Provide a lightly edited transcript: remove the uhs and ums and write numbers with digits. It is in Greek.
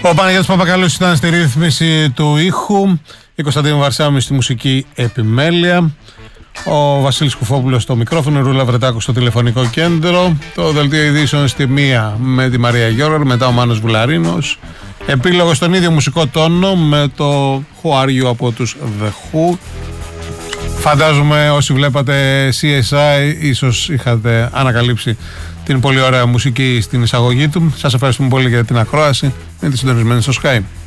Ο Παναγιώτης Παπακαλούς ήταν στη ρύθμιση του ήχου, η Κωνσταντίνου Βαρσάμι στη μουσική επιμέλεια, ο Βασίλης Κουφόπουλος στο μικρόφωνο, η Ρούλα Βρετάκου στο τηλεφωνικό κέντρο, το δελτίο ειδήσεων στη μία με τη Μαρία Γιώργαρ, μετά ο Μάνος Βουλαρίνος, επίλογο στον ίδιο μουσικό τόνο με το Who Are You από τους The Who. Φαντάζομαι όσοι βλέπατε CSI ίσως είχατε ανακαλύψει την πολύ ωραία μουσική στην εισαγωγή του. Σας ευχαριστούμε πολύ για την ακρόαση. Μείνετε συντονισμένοι στο Skype.